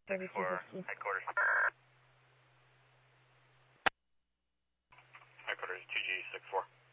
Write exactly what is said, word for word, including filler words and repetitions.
thirty-two fifteen. Headquarters. Headquarters two G six four.